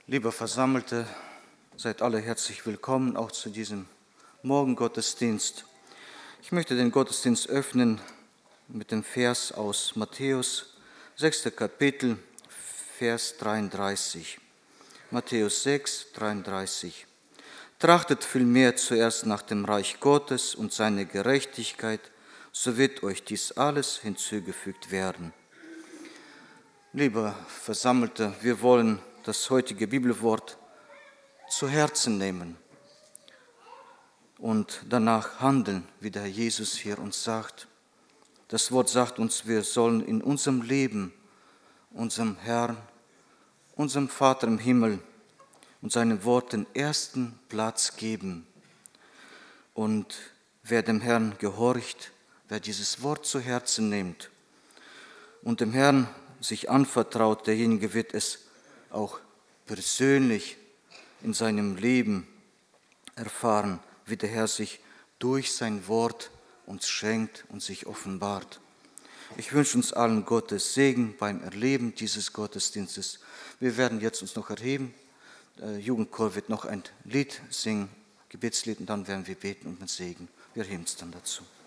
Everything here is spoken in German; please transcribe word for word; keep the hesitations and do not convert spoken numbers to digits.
Liebe Versammelte, seid alle herzlich willkommen, auch zu diesem Morgengottesdienst. Ich möchte den Gottesdienst öffnen mit dem Vers aus Matthäus, sechstes Kapitel, Vers dreiunddreißig. Matthäus sechs, dreiunddreißig. Trachtet vielmehr zuerst nach dem Reich Gottes und seine Gerechtigkeit, so wird euch dies alles hinzugefügt werden. Liebe Versammelte, wir wollen das heutige Bibelwort zu Herzen nehmen und danach handeln, wie der Herr Jesus hier uns sagt. Das Wort sagt uns, wir sollen in unserem Leben, unserem Herrn, unserem Vater im Himmel und seinem Wort den ersten Platz geben. Und wer dem Herrn gehorcht, wer dieses Wort zu Herzen nimmt und dem Herrn sich anvertraut, derjenige wird es auch persönlich in seinem Leben erfahren, wie der Herr sich durch sein Wort uns schenkt und sich offenbart. Ich wünsche uns allen Gottes Segen beim Erleben dieses Gottesdienstes. Wir werden jetzt uns noch erheben. Der Jugendchor wird noch ein Lied singen, Gebetslied, und dann werden wir beten und mit Segen. Wir erheben uns dann dazu.